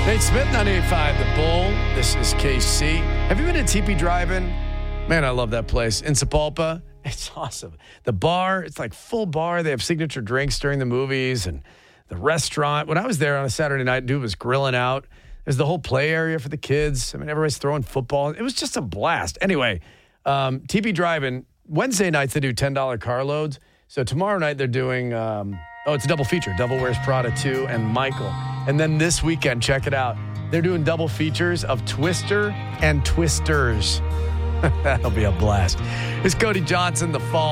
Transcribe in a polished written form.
Nate Smith, 98.5 The Bull. This is KC. Have you been to Teepee Drive-In? Man, I love that place. In Sapulpa. It's awesome. The bar, it's like full bar. They have signature drinks during the movies. And the restaurant. When I was there on a Saturday night, dude was grilling out. There's the whole play area for the kids. I mean, everybody's throwing football. It was just a blast. Anyway, Teepee Drive-In, Wednesday nights they do $10 carloads. So tomorrow night they're doing, it's a double feature. Devil Wears Prada 2 and Michael. And then this weekend, check it out. They're doing double features of Twister and Twisters. That'll be a blast. It's Cody Johnson, The Fall.